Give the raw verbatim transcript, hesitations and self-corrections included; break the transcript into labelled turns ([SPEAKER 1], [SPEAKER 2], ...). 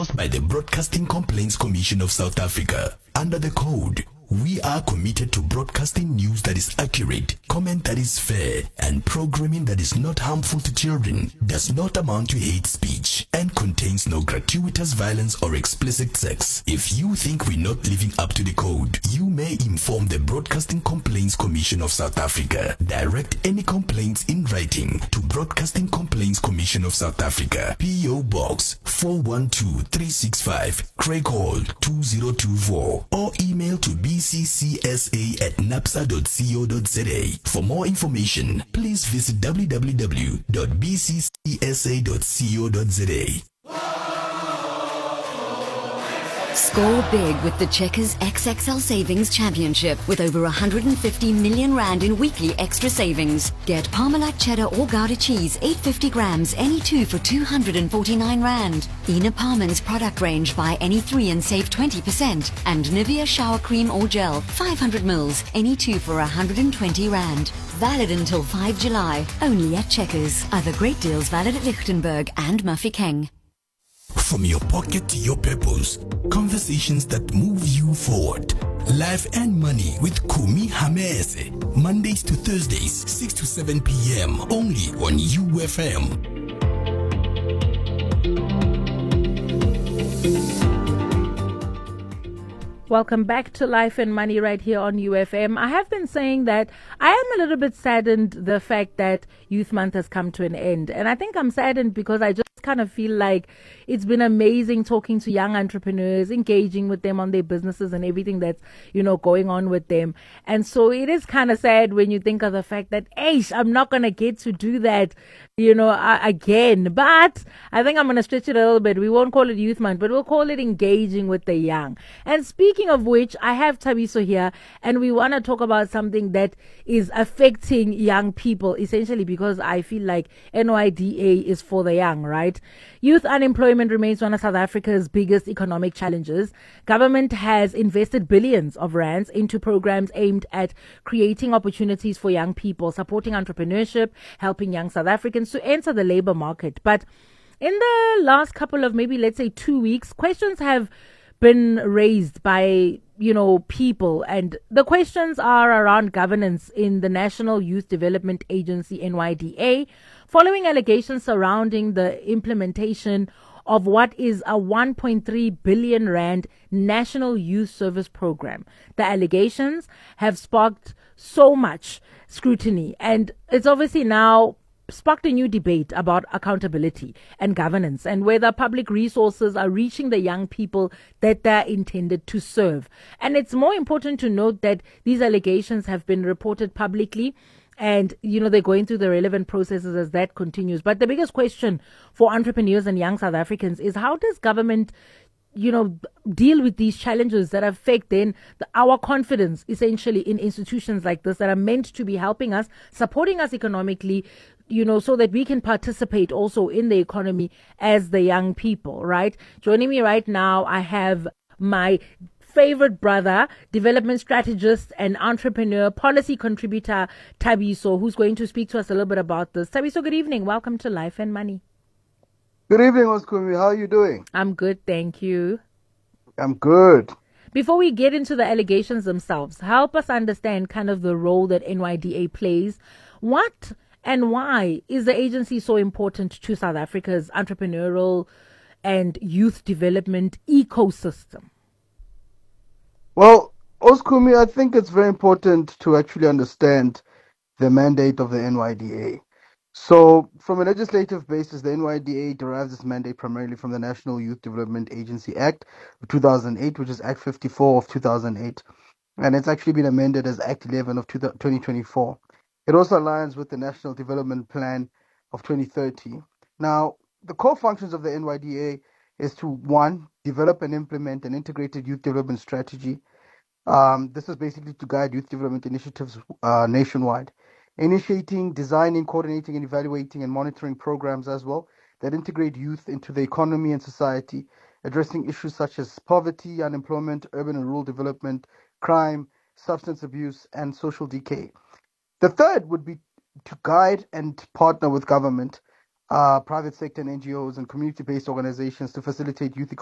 [SPEAKER 1] endorsed by the Broadcasting Complaints Commission of South Africa. Under the code, we are committed to broadcasting news that is accurate, comment that is fair, and programming that is not harmful to children, does not amount to hate speech, and contains no gratuitous violence or explicit sex. If you think we're not living up to the code, you may inform the Broadcasting Complaints Commission of South Africa. Direct any complaints in writing to Broadcasting Complaints Commission of South Africa, P O Box four one two three six five, Craig Hall two zero two four, or email to b c c s a at napsa dot co dot z a. For more information, please visit w w w dot b c c s a dot co dot z a.
[SPEAKER 2] Score big with the Checkers X X L Savings Championship with over one hundred fifty million rand in weekly extra savings. Get Parmalat cheddar or Gouda cheese, eight hundred fifty grams, any two for two hundred forty-nine rand. Ina Parman's product range, buy any three and save twenty percent. And Nivea shower cream or gel, five hundred mils, any two for one hundred twenty rand. Valid until the fifth of July, only at Checkers. Other great deals valid at Lichtenberg and Mafeking.
[SPEAKER 1] From your pocket to your purpose, conversations that move you forward. Life and Money with Kumi Hamese, Mondays to Thursdays, six to seven p m, only on U F M.
[SPEAKER 3] Welcome back to Life and Money right here on U F M. I have been saying that I am a little bit saddened the fact that Youth Month has come to an end. And I think I'm saddened because I just kind of feel like it's been amazing talking to young entrepreneurs, engaging with them on their businesses and everything that's, you know, going on with them. And so it is kind of sad when you think of the fact that, hey, I'm not going to get to do that, you know, uh, again. But I think I'm going to stretch it a little bit. We won't call it Youth Month, but we'll call it engaging with the young. And speaking of which, I have Thabiso here, and we want to talk about something that is affecting young people, essentially because I feel like N Y D A is for the young, right? Youth unemployment remains one of South Africa's biggest economic challenges. Government has invested billions of rands into programs aimed at creating opportunities for young people, supporting entrepreneurship, helping young South Africans to enter the labor market. But in the last couple of maybe, let's say, two weeks, questions have been raised by, you know, people. And the questions are around governance in the National Youth Development Agency, N Y D A, following allegations surrounding the implementation of what is a one point three billion rand National Youth Service Program. The allegations have sparked so much scrutiny, and it's obviously now sparked a new debate about accountability and governance and whether public resources are reaching the young people that they're intended to serve. And it's more important to note that these allegations have been reported publicly, and, you know, they're going through the relevant processes as that continues. But the biggest question for entrepreneurs and young South Africans is, how does government, you know, deal with these challenges that affect then the, our confidence essentially in institutions like this that are meant to be helping us, supporting us economically, you know, so that we can participate also in the economy as the young people, right? Joining me right now, I have my favorite brother, development strategist and entrepreneur, policy contributor, Thabiso, who's going to speak to us a little bit about this. Thabiso, good evening. Welcome to Life and Money.
[SPEAKER 4] Good evening, Oskumi. How are you doing?
[SPEAKER 3] I'm good, thank you.
[SPEAKER 4] I'm good.
[SPEAKER 3] Before we get into the allegations themselves, help us understand kind of the role that N Y D A plays. What and why is the agency so important to South Africa's entrepreneurial and youth development ecosystem?
[SPEAKER 4] Well, Oskumi, I think it's very important to actually understand the mandate of the N Y D A. So, from a legislative basis, the N Y D A derives its mandate primarily from the National Youth Development Agency Act of two thousand eight, which is Act fifty-four of two thousand eight. And it's actually been amended as Act eleven of twenty twenty-four. It also aligns with the National Development Plan of twenty thirty. Now, the core functions of the N Y D A is to, one, develop and implement an integrated youth development strategy. Um, this is basically to guide youth development initiatives uh, nationwide, initiating, designing, coordinating, and evaluating and monitoring programs as well that integrate youth into the economy and society, addressing issues such as poverty, unemployment, urban and rural development, crime, substance abuse, and social decay. The third would be to guide and partner with government, uh, private sector and N G Os and community-based organizations to facilitate youth